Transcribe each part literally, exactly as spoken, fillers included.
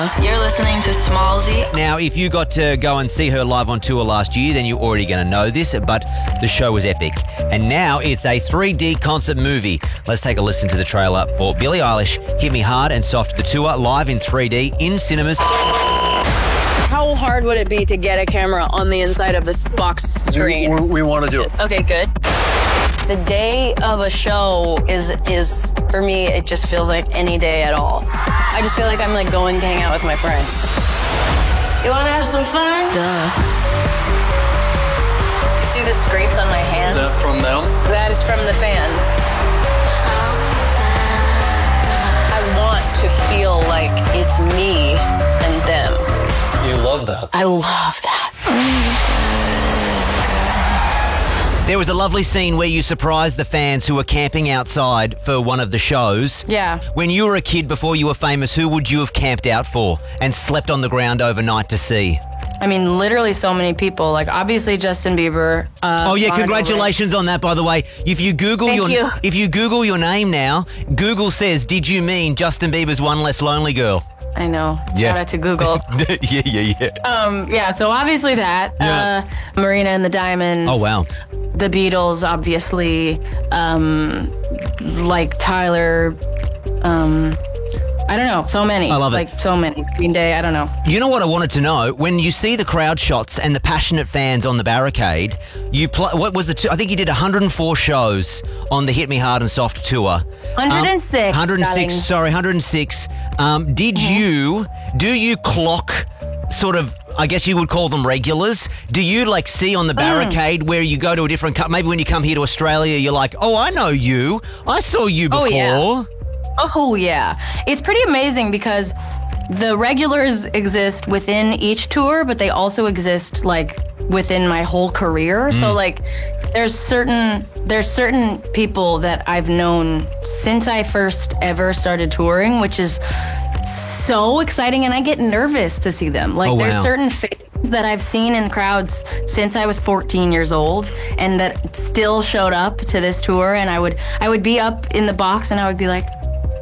You're listening to Smallzy. Now, if you got to go and see her live on tour last year, then you're already going to know this, but the show was epic. And now it's a three D concert movie. Let's take a listen to the trailer for Billie Eilish, Hit Me Hard and Soft, the tour, live in three D in cinemas. How hard would it be to get a camera on the inside of this box screen? We, we want to do it. Okay, good. The day of a show is, is for me, it just feels like any day at all. I just feel like I'm like going to hang out with my friends. You want to have some fun? Duh. You see the scrapes on my hands? Is that from them? That is from the fans. I want to feel like it's me and them. You love that. I love that. There was a lovely scene where you surprised the fans who were camping outside for one of the shows. Yeah. When you were a kid before you were famous, who would you have camped out for and slept on the ground overnight to see? I mean, literally so many people. Like, obviously Justin Bieber. Uh, oh yeah, Lana Del Rey. congratulations on that, by the way. If you Google Thank your you. if you Google your name now, Google says, "Did you mean Justin Bieber's One Less Lonely Girl?" I know. Yeah. Shout out to Google. yeah, yeah, yeah. um, yeah. So obviously that. Yeah. Uh, Marina and the Diamonds. Oh wow. The Beatles, obviously. Um, like Tyler. Um, I don't know. So many. I love it. Like so many. Green Day. I don't know. You know what I wanted to know? When you see the crowd shots and the passionate fans on the barricade, you pl- what was the? Two- I think you did one hundred four shows on the Hit Me Hard and Soft tour. one hundred six. Um, one hundred six. darling. Sorry, one hundred six. Um, did Mm-hmm. you? Do you clock? Sort of, I guess you would call them regulars. Do you like see on the barricade mm. where you go to a different? Co- maybe when you come here to Australia, you're like, oh, I know you. I saw you before. Oh yeah. Oh yeah. It's pretty amazing because the regulars exist within each tour, but they also exist like within my whole career. Mm. So like there's certain there's certain people that I've known since I first ever started touring, which is so exciting, and I get nervous to see them. Like, oh, there's wow. certain faces that I've seen in crowds since I was fourteen years old, and that still showed up to this tour. And I would, I would be up in the box, and I would be like,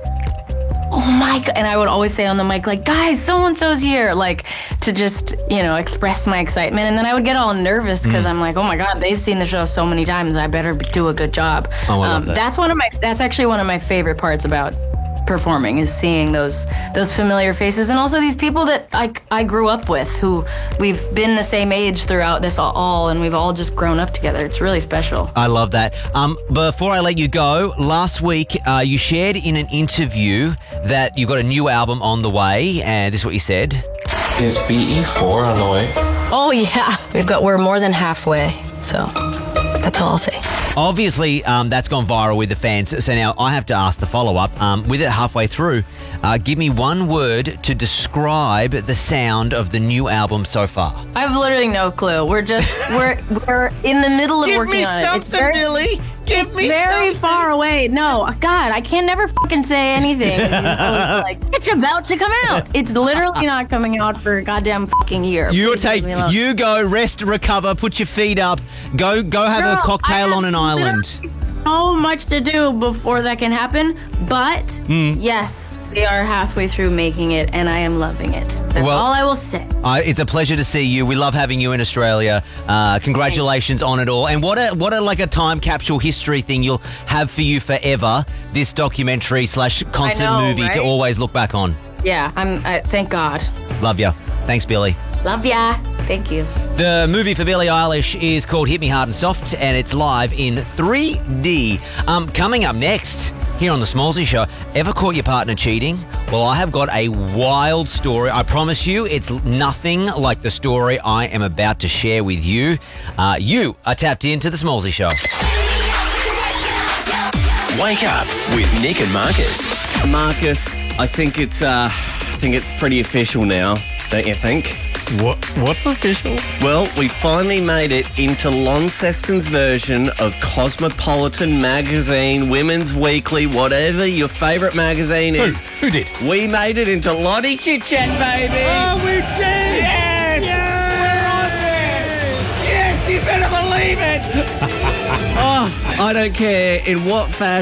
"Oh my God!" And I would always say on the mic, like, "Guys, so and so's here," like to just, you know, express my excitement. And then I would get all nervous because mm. I'm like, "Oh my God, they've seen the show so many times. I better do a good job." Oh, I love um, that. That's one of my. That's actually one of my favorite parts about performing, is seeing those those familiar faces, and also these people that I, I grew up with, who we've been the same age throughout this all, all and we've all just grown up together. It's really special. I love that. Um, before I let you go, last week uh, you shared in an interview that you've got a new album on the way, and this is what you said. Is B E four on the way? Oh yeah, we've got we're more than halfway, so that's all I'll say. Obviously, um, that's gone viral with the fans. So now I have to ask the follow-up. Um, with it halfway through, uh, give me one word to describe the sound of the new album so far. I have literally no clue. We're just we're we're in the middle of Give working me on it. It's something, very, Billy. Give me very something. far away. No, God, I can never fucking say anything. It's like, it's about to come out. It's literally not coming out for a goddamn fucking year. You Please take, leave me alone. you go, rest, recover, put your feet up, go, go have Girl, a cocktail I on an have island. So much to do before that can happen, but Mm. yes, they are halfway through making it, and I am loving it. That's Well, all I will say. Uh, it's a pleasure to see you. We love having you in Australia. Uh, congratulations on it all. And what a what a like a time capsule history thing you'll have for you forever. This documentary slash concert I know, movie right? to always look back on. Yeah, I'm. I, thank God. Love ya. Thanks, Billy. Love ya. Thank you. The movie for Billie Eilish is called Hit Me Hard and Soft, and it's live in three D. Um, coming up next, here on The Smallzy Show, ever caught your partner cheating? Well, I have got a wild story. I promise you, it's nothing like the story I am about to share with you. Uh, you are tapped into The Smallzy Show. Wake up with Nick and Marcus. Marcus, I think it's uh, I think it's pretty official now, don't you think? What? What's official? Well, we finally made it into Launceston's version of Cosmopolitan Magazine, Women's Weekly, whatever your favourite magazine Who? is. Who did? We made it into Lottie Chit Chat, baby! Oh, we did! Yes! Yes! We're on there! Yes, you better believe it! Oh, I don't care in what fashion.